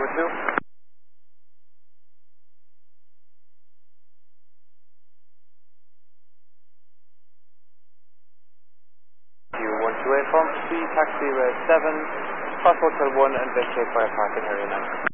2. You 128 from C, taxi red 7, cross hotel 1 and vacate by parking area 9.